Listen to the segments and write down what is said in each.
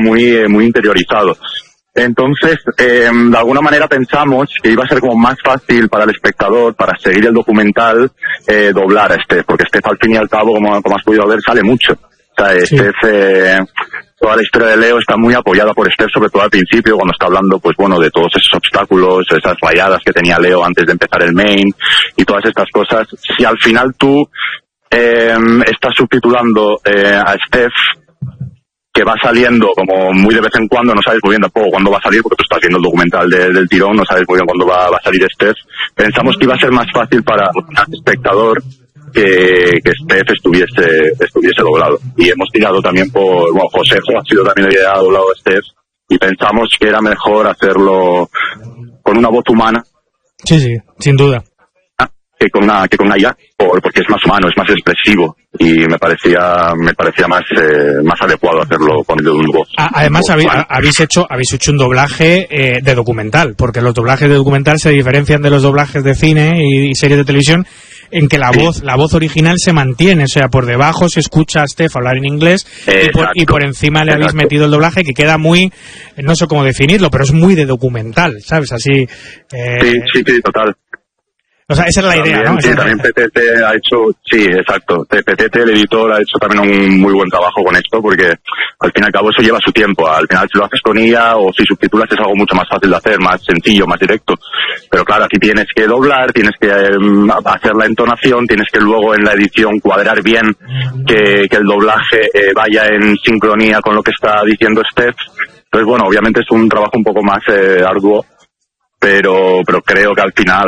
muy interiorizado. Entonces, de alguna manera pensamos que iba a ser como más fácil para el espectador, para seguir el documental, doblar a Steph, porque Steph al fin y al cabo, como has podido ver, sale mucho. O sea, sí. Steph, toda la historia de Leo está muy apoyada por Steph, sobre todo al principio, cuando está hablando, pues bueno, de todos esos obstáculos, esas rayadas que tenía Leo antes de empezar el main, y todas estas cosas. Si al final tú estás subtitulando a Steph, que va saliendo como muy de vez en cuando, no sabes muy bien tampoco cuándo va a salir, porque tú estás viendo el documental del tirón, no sabes muy bien cuándo va a salir Steph. Pensamos que iba a ser más fácil para el espectador que Steph estuviese doblado. Y hemos tirado también José ha sido también el que ha doblado a Steph, y pensamos que era mejor hacerlo con una voz humana. Sí, sin duda. Que con una IA, porque es más humano, es más expresivo, y me parecía más adecuado hacerlo con el de un voz. Además, habéis hecho un doblaje de documental, porque los doblajes de documental se diferencian de los doblajes de cine y series de televisión, en que la voz original se mantiene, o sea, por debajo se escucha a Steph hablar en inglés, y por encima le habéis metido el doblaje, que queda muy, no sé cómo definirlo, pero es muy de documental, ¿sabes? Así. Sí, total. O sea, esa es la idea, ¿no? Sí, también PTT ha hecho, sí, exacto. PTT, el editor, ha hecho también un muy buen trabajo con esto, porque al fin y al cabo eso lleva su tiempo. Al final, si lo haces con IA o si subtitulas, es algo mucho más fácil de hacer, más sencillo, más directo. Pero claro, aquí tienes que doblar, tienes que hacer la entonación, tienes que luego en la edición cuadrar bien que el doblaje vaya en sincronía con lo que está diciendo Steph. Entonces, bueno, obviamente es un trabajo un poco más arduo. Pero creo que al final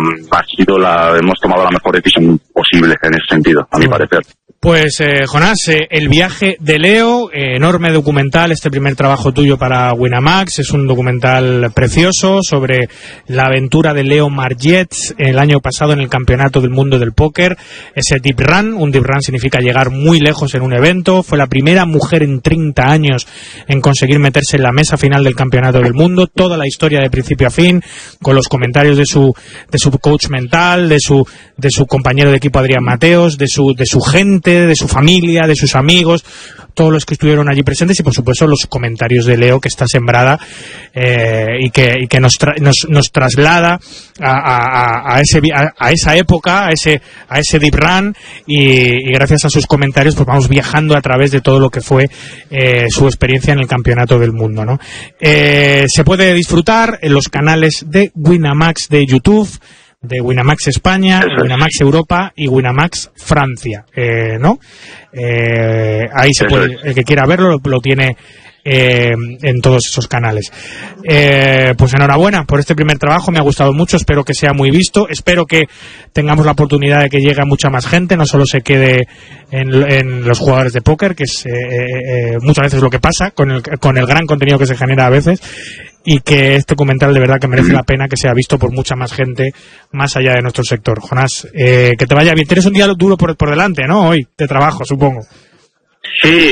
hemos tomado la mejor decisión posible en ese sentido, a mi parecer. Pues, Jonás, El viaje de Leo, enorme documental, este primer trabajo tuyo para Winamax, es un documental precioso sobre la aventura de Leo Margets el año pasado en el Campeonato del Mundo del Póker, ese deep run, un deep run significa llegar muy lejos en un evento, fue la primera mujer en 30 años en conseguir meterse en la mesa final del Campeonato del Mundo, toda la historia de principio a fin, con los comentarios de su coach mental, de su compañero de equipo Adrián Mateos, de su gente, de su familia, de sus amigos, todos los que estuvieron allí presentes, y por supuesto los comentarios de Leo, que está sembrada y que nos traslada a esa época, a ese deep run, y gracias a sus comentarios pues vamos viajando a través de todo lo que fue su experiencia en el Campeonato del Mundo, ¿no? Se puede disfrutar en los canales de Winamax de YouTube, de Winamax España, Winamax Europa y Winamax Francia, ¿no? Ahí se puede, el que quiera verlo lo tiene en todos esos canales. Pues enhorabuena por este primer trabajo, me ha gustado mucho, espero que sea muy visto, espero que tengamos la oportunidad de que llegue a mucha más gente, no solo se quede en los jugadores de póker, que es muchas veces lo que pasa con el gran contenido que se genera a veces, y que este documental de verdad que merece la pena que sea visto por mucha más gente más allá de nuestro sector. Jonás, que te vaya bien. Tienes un día duro por delante, ¿no? Hoy, de trabajo, supongo. Sí,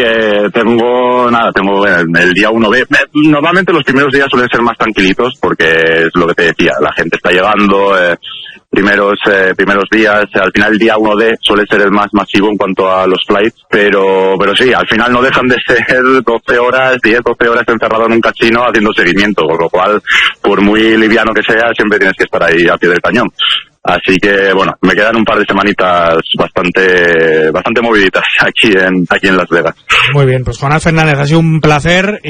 tengo el día 1B. Normalmente los primeros días suelen ser más tranquilitos, porque es lo que te decía, la gente está llegando, primeros días, al final el día 1D suele ser el más masivo en cuanto a los flights, pero sí, al final no dejan de ser 12 horas encerrado en un casino haciendo seguimiento, con lo cual, por muy liviano que sea, siempre tienes que estar ahí a pie del cañón. Así que, bueno, me quedan un par de semanitas bastante moviditas aquí en Las Vegas. Muy bien, pues Jonás Fernández, ha sido un placer,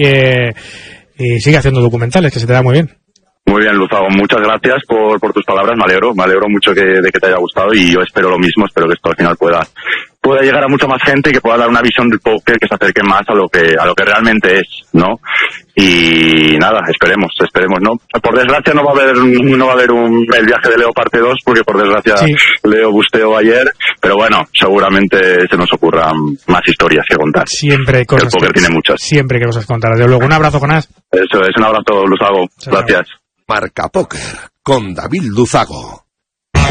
y sigue haciendo documentales, que se te da muy bien. Muy bien, Luzago, muchas gracias por tus palabras, me alegro mucho de que te haya gustado, y yo espero lo mismo, espero que esto al final pueda llegar a mucha más gente y que pueda dar una visión del póker que se acerque más a lo que realmente es, ¿no? Y nada, esperemos, ¿no? Por desgracia no va a haber el viaje de Leo parte 2, porque por desgracia Leo busteó ayer, pero bueno, seguramente se nos ocurran más historias que contar. Siempre hay cosas. El póker tiene muchas. Siempre hay cosas que contar. Desde luego, un abrazo, Jonás. Eso es, un abrazo, Luzago. Gracias. Marca Póker con David Luzago.